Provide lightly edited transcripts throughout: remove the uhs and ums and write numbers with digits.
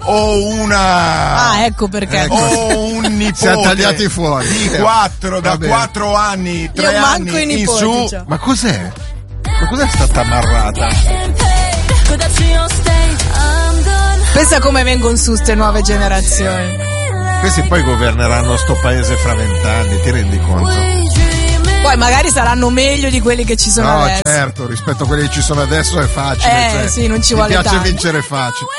ho una... Ah, ecco perché. Ho un nipote. Siamo tagliati fuori. Di 4 anni, 3 Io manco anni i nipoti, in su. cioè. Ma cos'è? Ma cos'è stata amarrata? Pensa come vengono su ste nuove generazioni. Questi poi governeranno sto paese fra 20 anni, ti rendi conto? Poi magari saranno meglio di quelli che ci sono No, adesso. certo, rispetto a quelli che ci sono adesso è facile. Cioè, sì, non ci vuole mi piace tanto. vincere facile.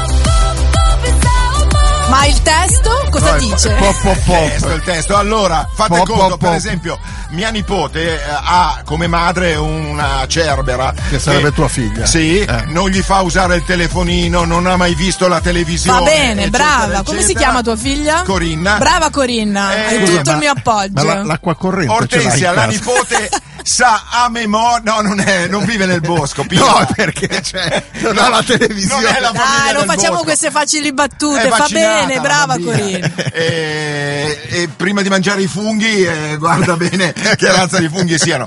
Ma il testo cosa dice? Il testo. Allora, fate conto, per esempio, mia nipote ha come madre una cerbera. Che sarebbe tua figlia. Sì, non gli fa usare il telefonino, non ha mai visto la televisione. Va bene, eccetera, brava. eccetera. Come si chiama tua figlia? Corinna. Brava Corinna, hai tutto il mio appoggio. Ma l'acqua corrente Ortensia, ce l'hai in la casa? nipote sa a memoria. No, non vive nel bosco. No, perché non ha la televisione. Non è la famiglia Dai, non del facciamo bosco. queste facili battute, È fa vaccinata, bene, la brava bambina. Corinna. E prima di mangiare i funghi, guarda bene che razza di funghi siano.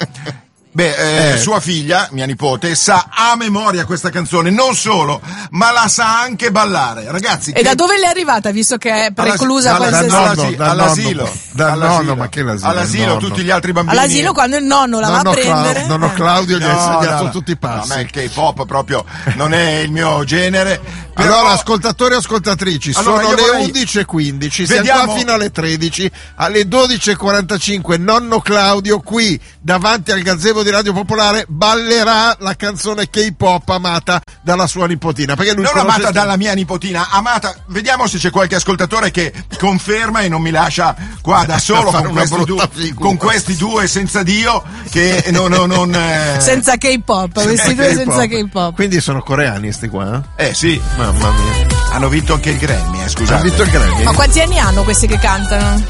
Sua figlia, mia nipote, sa a memoria questa canzone, non solo, ma la sa anche ballare. Ragazzi, E da dove l'è arrivata, visto che è preclusa qualsiasi... all'asilo. Dal nonno, ma che l'asilo? All'asilo, tutti gli altri bambini. All'asilo quando il nonno la va a prendere. Nonno Claudio gli ha insegnato no. tutti i passi. No, ma il K-pop proprio non è il mio genere. Però... Allora, ascoltatori e ascoltatrici, Allora, sono io le vorrei- 11:15, siamo Vediamo- qua fino alle 13, alle 12:45 nonno Claudio qui davanti al gazebo di Radio Popolare ballerà la canzone K-pop amata dalla sua nipotina, perché lui Non conosce- amata dalla mia nipotina, amata. Vediamo se c'è qualche ascoltatore che conferma e non mi lascia qua da solo fare con una questi, brutta due, figura. con questi due senza Dio che non Senza K-pop, questi due senza K-pop. Quindi sono coreani sti qua? sì, Mamma mia. hanno vinto anche il Grammy, scusate. Hanno vinto il Grammy? Ma quanti anni hanno questi che cantano?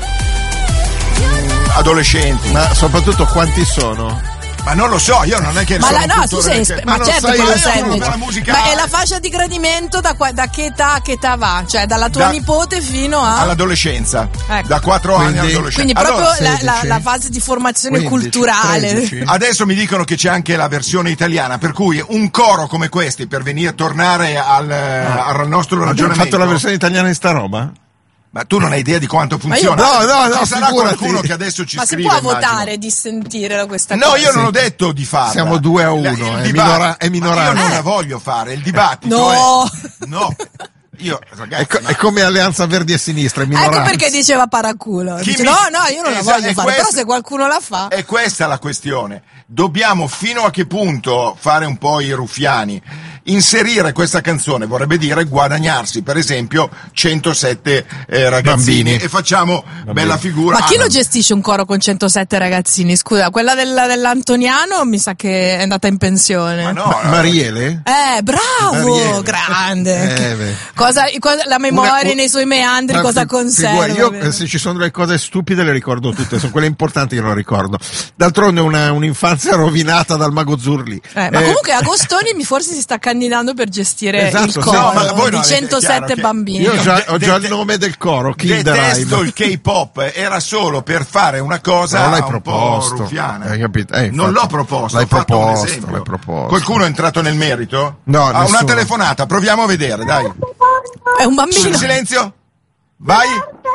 Adolescenti. Ma soprattutto quanti sono? Ma non lo so, io non è che Ma sono no, tu sei ma non certo sai che lo io sai sono invece. la musica- Ma è la fascia di gradimento da che età va? Cioè dalla tua nipote fino a... all'adolescenza, Ecco. da 4 anni Quindi- all'adolescenza. Quindi proprio Allora, la fase di formazione 15, culturale. 13. adesso mi dicono che c'è anche la versione italiana, per cui un coro come questi per venire tornare al nostro Abbiamo ragionamento. fatto la versione italiana di sta roba? Ma tu non hai idea di quanto Ma io- funziona. No, Ci sarà figurati. qualcuno che adesso ci Ma si scrive. può immagino. votare di sentire questa No, cosa? io non ho detto di farla. Siamo 2-1, Il è dibattito- minoranza. Ma io non la voglio fare, il dibattito No. No. Io, ragazzi, È come Alleanza Verdi e Sinistra, è minoranza. Ecco perché diceva paraculo. Chi Dice, mi- no, io non la Esatto, voglio è fare, questa- però se qualcuno la fa... È questa la questione. Dobbiamo fino a che punto fare un po' i ruffiani? Inserire questa canzone vorrebbe dire guadagnarsi, per esempio, 107 ragazzini Bambini. e facciamo bella figura. Ma chi lo no. gestisce un coro con 107 ragazzini? Scusa, quella dell'Antoniano mi sa che è andata in pensione. Ma no, Mariele? Bravo, Mariele. grande. Beh. La memoria Una- nei suoi meandri Ma cosa conserva? Io vero? se ci sono delle cose stupide le ricordo tutte, sono quelle importanti che non ricordo. D'altronde un'infanzia rovinata dal mago Zurli. Ma comunque Agostoni forse si sta candidando per gestire Esatto, il sì. coro No, ma voi di non avete 107 chiaro che- bambini. Io ho già de- il nome del coro, Detesto Kinderheim. il K-pop, era solo per fare una cosa Non l'hai un proposto, po' ruffiana. hai capito? Non Infatti. l'ho proposto, L'hai ho fatto un proposto, esempio. l'hai proposto. Qualcuno è entrato nel merito? No, Una nessuno. telefonata, proviamo a vedere, dai. È un bambino. Silenzio. Vai.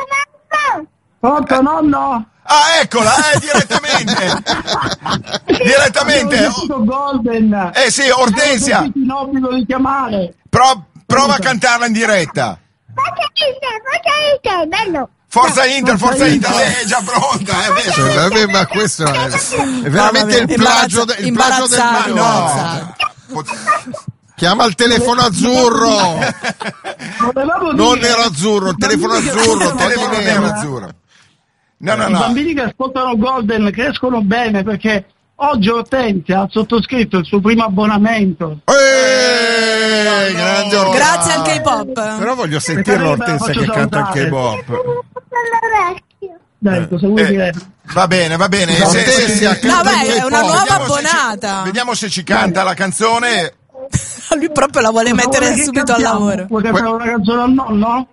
Pronto, nonno? Ah, eccola, direttamente. Direttamente. Avevo sentito Golden. Sì, Ortensia. In obbligo di chiamare. Prova a cantarla in diretta. bello. Forza Inter, è già pronta. Cioè, vabbè, ma questo è veramente il plagio, il plagio del Imbarazzante, no. imbarazzante. Chiama il telefono azzurro. Non era azzurro, il telefono azzurro. Il telefono non era azzurro. No. I bambini che ascoltano Golden crescono bene perché oggi Ortensia ha sottoscritto il suo primo abbonamento. Grande Ortensia. Grazie al K-pop. Però voglio sentirlo Ortensia che canta il K-pop. Dai, cosa vuoi dire? Va bene. Ortensia Se- canta Vabbè, il è una K-pop. nuova Vediamo se ci- abbonata. Vediamo se ci canta la canzone. Lui proprio la vuole mettere Vuoi che subito al cantiamo? lavoro. Vuoi cantare una canzone al nonno?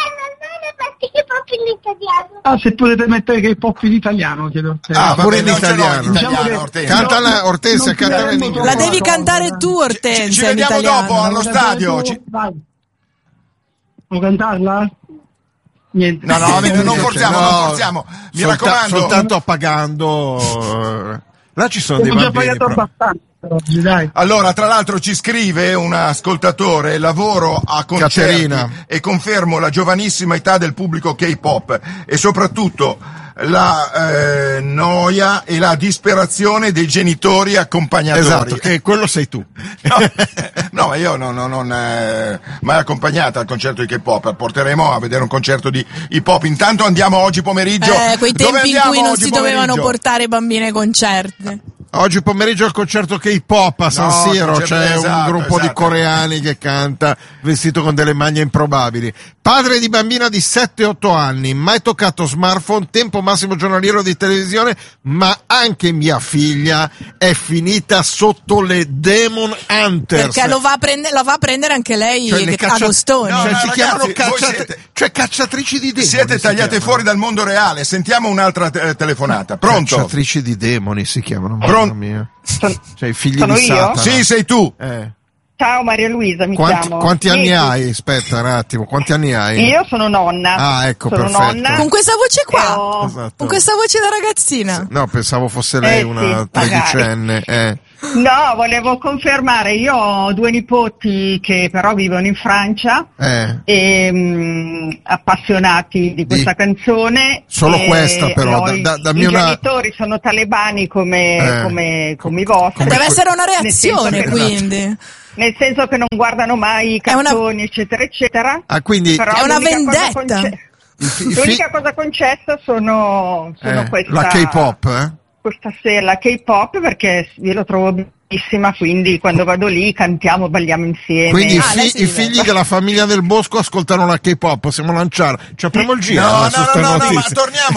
in italiano. Ah, se potete mettere che K-pop in italiano, chiedo. pure in non ce l'ho italiano. Diciamo che- Ortensia. Cantala Ortensia, cantala in inglese. La devi cantare tu, Ortensia, Ci in vediamo italiano. dopo allo stadio. Vai. Può cantarla? Niente. No, non forziamo. Mi raccomando. Soltanto pagando. Là ci sono dei Ho già bambini. pagato abbastanza oggi, dai. Allora, tra l'altro ci scrive un ascoltatore, lavoro a concerti Caterina. e confermo la giovanissima età del pubblico K-pop e soprattutto la noia e la disperazione dei genitori accompagnatori. Esatto, che quello sei tu. No, ma io non mai accompagnata al concerto di K-pop. Porteremo a vedere un concerto di hip hop. Intanto andiamo oggi pomeriggio. Quei Dove tempi in andiamo cui non oggi si dovevano pomeriggio? portare bambini ai concerti. Oggi pomeriggio al concerto K-pop a San Siro c'è un gruppo di coreani che canta vestito con delle maglie improbabili. Padre di bambina di 7-8 anni, mai toccato smartphone, tempo massimo giornaliero di televisione, ma anche mia figlia è finita sotto le Demon Hunters. Perché lo va a prendere anche lei, Cioè, le agostoni. No, cioè, no, si ragazzi, chiamano cacciatrici di demoni. Siete tagliate fuori dal mondo reale. Sentiamo un'altra telefonata. Pronto? Cacciatrici di demoni si chiamano. Pronto? Mamma mia. Cioè, i figli Sono di io? Satana. Sì, sei tu. Ciao Maria Luisa, mi chiamo. Quanti anni 10. hai? Aspetta un attimo, quanti anni hai? Io sono nonna. Ah, ecco, sono perfetto. nonna. Con questa voce qua? Esatto. Con questa voce da ragazzina? No, pensavo fosse lei una sì, tredicenne. No, volevo confermare, io ho 2 nipoti che però vivono in Francia e appassionati di questa canzone. Solo questa però, I dammi una... genitori sono talebani come i vostri. Deve essere una Nel senso reazione, che- quindi. Nel senso che non guardano mai i cartoni, eccetera, eccetera. Ah, quindi Però È una l'unica cosa vendetta. l'unica cosa concessa sono questa... la K-pop, Questa sera la K-pop, perché io lo trovo bellissima, quindi quando vado lì cantiamo, balliamo insieme. Quindi lei si i figli diverte. della famiglia del Bosco ascoltano la K-pop, possiamo lanciare. Ci apriamo il giro. No, su ste ma notizie.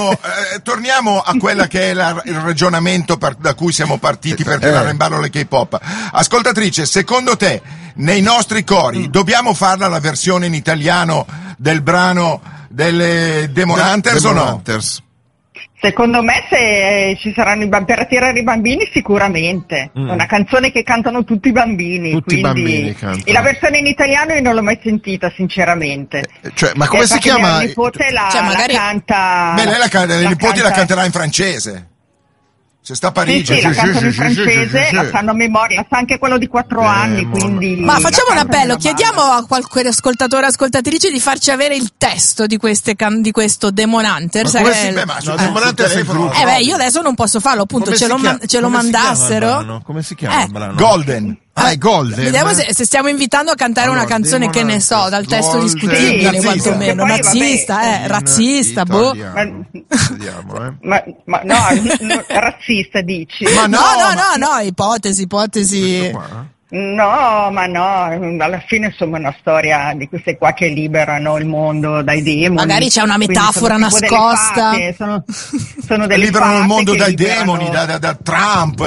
torniamo a quella che è il ragionamento da cui siamo partiti per tirare in ballo le K-pop. Ascoltatrice, secondo te, nei nostri cori, dobbiamo farla la versione in italiano del brano delle Demon Hunters o Demon no? Hunters. Secondo me se ci saranno per attirare i bambini sicuramente. È una canzone che cantano tutti i bambini. Tutti i quindi... bambini cantano. E la versione in italiano io non l'ho mai sentita sinceramente. Cioè, ma come si perché chiama? mia nipote Cioè, magari- la canta... Beh, lei la nipoti la canta- canterà in francese. Se sta a Parigi. Sì, la cantano in sì, francese, sì. la sanno a memoria, la sa anche quello di 4 anni, quindi... Ma facciamo un la appello, cantano chiediamo a qualche ascoltatore o ascoltatrice di farci avere il testo di questo Demon Hunters. Ma come si- Beh, ma No, Demon Hunters è il gruppo. Io adesso non posso farlo, appunto, Come ce si lo chiama- ce lo come si chiama il mandassero. brano? Come si chiama il brano? Golden. Ah, è Golden. Vediamo se stiamo invitando a cantare Allora, una canzone Demon che ne Hunters, so, dal testo Golden, discutibile, sì, quantomeno. poi, Nazista, razzista, boh. Italiano. Vediamo, Ma no, razzista dici? Ma No, ipotesi. Questo qua? No, ma no, alla fine insomma è una storia di queste qua che liberano il mondo dai demoni. Magari c'è una Quindi metafora sono tipo delle nascosta. fate, sono delle Liberano il fate mondo che dai liberano- demoni, da Trump,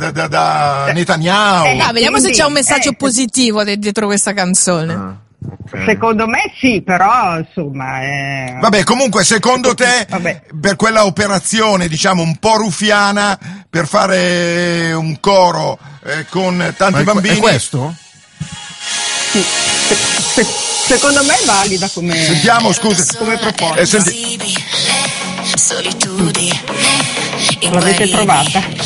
da Netanyahu. No, vediamo se quindi, c'è un messaggio positivo dietro questa canzone. Ok. Secondo me sì, però insomma... Vabbè, comunque, secondo te, Vabbè. per quella operazione, diciamo, un po' ruffiana, per fare un coro con tanti Ma bambini... è questo? Secondo me è valida come... Sentiamo, scusa. Come proposta. Senti- L'avete trovata?